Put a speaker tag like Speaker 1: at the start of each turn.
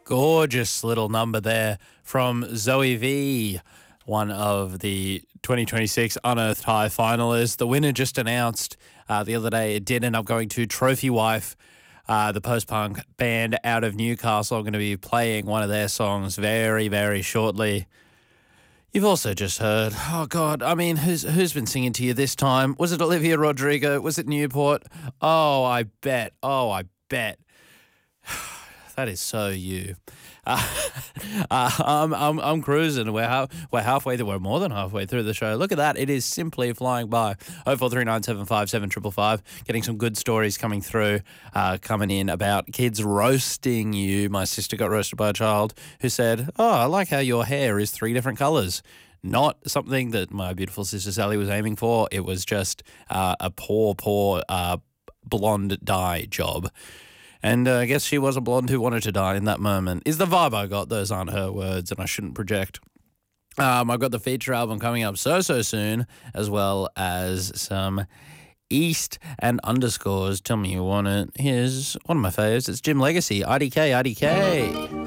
Speaker 1: Gorgeous little number there from Zoe V, one of the 2026 Unearthed High finalists. The winner just announced the other day. It did end up going to Trophy Wife, the post-punk band out of Newcastle. I'm going to be playing one of their songs very, very shortly. You've also just heard, oh God, I mean, who's been singing to you this time? Was it Olivia Rodrigo? Was it Newport? Oh, I bet. That is so you. I'm cruising. We're halfway through. We're more than halfway through the show. Look at that. It is simply flying by. 0439757555. Getting some good stories coming through, coming in about kids roasting you. My sister got roasted by a child who said, "Oh, I like how your hair is 3 different colours." Not something that my beautiful sister Sally was aiming for. It was just a poor blonde dye job. And I guess she was a blonde who wanted to die in that moment. Is the vibe I got. Those aren't her words, and I shouldn't project. I've got the feature album coming up so soon, as well as some East and underscores. Tell me you want it. Here's one of my faves. It's Jim Legacy, IDK.